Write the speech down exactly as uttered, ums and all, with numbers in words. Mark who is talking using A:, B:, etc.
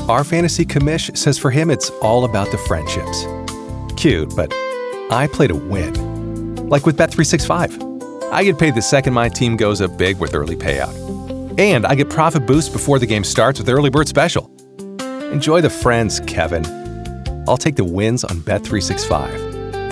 A: Our fantasy commish says for him it's all about the friendships. Cute, but I play to win. Like with Bet three sixty-five. I get paid the second my team goes up big with early payout. And I get profit boost before the game starts with Early Bird Special. Enjoy the friends, Kevin. I'll take the wins on Bet three sixty-five.